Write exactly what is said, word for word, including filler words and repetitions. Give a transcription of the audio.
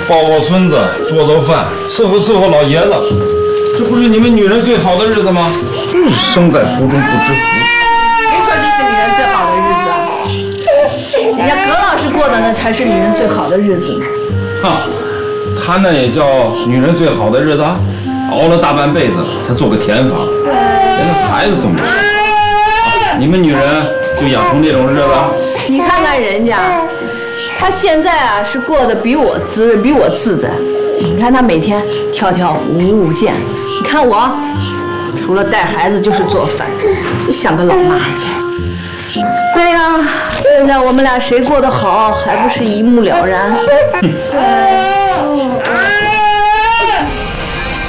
抱抱孙子，做做饭，伺候伺候老爷子，这不是你们女人最好的日子吗？真是生在福中不知福。 谁说这是女人最好的日子啊？人家葛老师过的那才是女人最好的日子呢。 哈，他那也叫女人最好的日子啊，熬了大半辈子才做个田房，连个孩子都没有。啊，你们女人就养成这种日子？ 你看看人家。他现在啊是过得比我滋润，比我自在。你看他每天跳跳舞舞剑，你看我除了带孩子就是做饭，就像个老妈子。对呀，现在我们俩谁过得好，还不是一目了然。